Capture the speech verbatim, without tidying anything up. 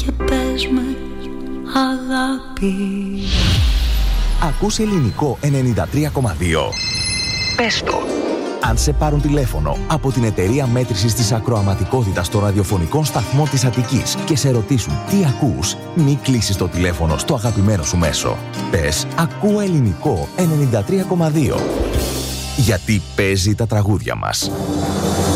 και πες με αγάπη. Ακούς Ελληνικό ενενήντα τρία κόμμα δύο. Πες το. Αν σε πάρουν τηλέφωνο από την εταιρεία μέτρησης της ακροαματικότητας των ραδιοφωνικών σταθμών της Αττικής και σε ρωτήσουν τι ακούς, μη κλείσεις το τηλέφωνο στο αγαπημένο σου μέσο. Πες «Ακούω Ελληνικό ενενήντα τρία κόμμα δύο». Γιατί παίζει τα τραγούδια μας.